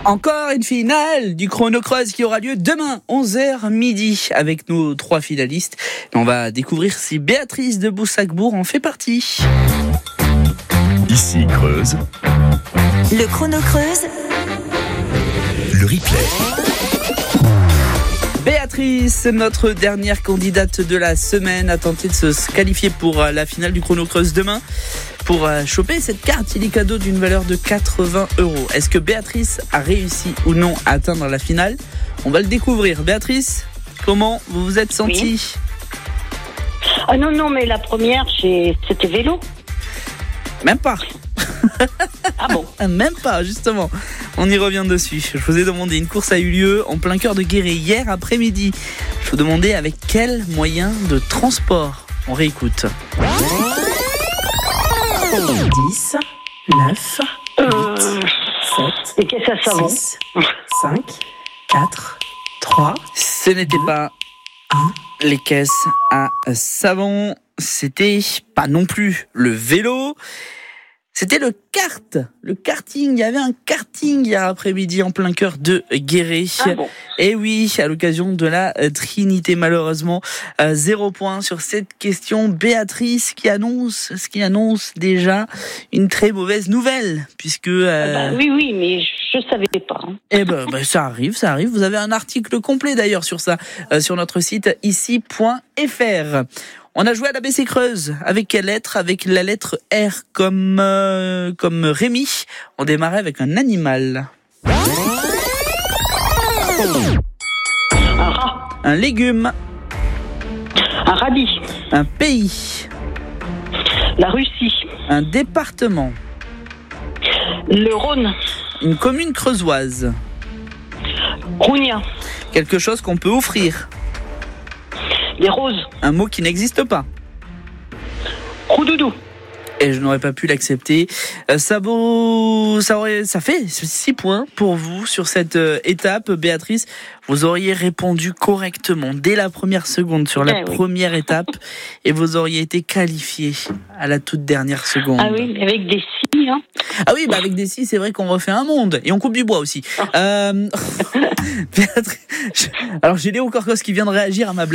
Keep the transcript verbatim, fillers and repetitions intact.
Encore une finale du Chrono Creuse qui aura lieu demain, onze heures midi, avec nos trois finalistes. On va découvrir si Béatrice de Boussac-Bourg en fait partie. Ici Creuse. Le Chrono Creuse. Le replay. Béatrice, notre dernière candidate de la semaine, a tenté de se qualifier pour la finale du Chrono Creuse demain pour choper cette carte illico d'une valeur de quatre-vingts euros. Est-ce que Béatrice a réussi ou non à atteindre la finale ? On va le découvrir. Béatrice, comment vous vous êtes sentie ? Oui. Ah non, non, mais la première, j'ai... c'était vélo. Même pas. Ah bon ? Même pas, justement. On y revient dessus. Je vous ai demandé, une course a eu lieu en plein cœur de Guéret hier après-midi. Je vous demandais avec quel moyen de transport. On réécoute. dix, neuf, huit, sept, Et qu'est-ce que ça savon ? six, cinq, quatre, trois. Ce n'était pas les caisses à savon. C'était pas non plus le vélo. C'était le kart, le karting. Il y avait un karting hier après-midi en plein cœur de Guéret. Ah bon. Et oui, à l'occasion de la Trinité, malheureusement, euh, zéro point sur cette question. Béatrice qui annonce, ce qui annonce déjà une très mauvaise nouvelle, puisque. Euh, Ah bah oui, oui, mais je, je savais pas. Hein. Eh ben, ben, ça arrive, ça arrive. Vous avez un article complet d'ailleurs sur ça, euh, sur notre site ici point f r. On a joué à l'A B C Creuse. Avec quelle lettre ? Avec la lettre R comme, euh, comme Rémi. On démarrait avec un animal. Un rat, Un légume. un radis, Un pays. la Russie, Un département. le Rhône, Une commune creusoise. Rougnat, Quelque chose qu'on peut offrir. les roses, Un mot qui n'existe pas. Roudoudou. Et je n'aurais pas pu l'accepter. Euh, ça, vaut, ça, aurait, ça fait six points pour vous sur cette euh, étape. Béatrice, vous auriez répondu correctement dès la première seconde sur la Eh oui. première étape et vous auriez été qualifiée à la toute dernière seconde. Ah oui, mais avec des scies, hein. Ah oui, bah avec des scies, c'est vrai qu'on refait un monde. Et on coupe du bois aussi. Euh... Béatrice... Alors j'ai Léo Corcos qui vient de réagir à ma blague.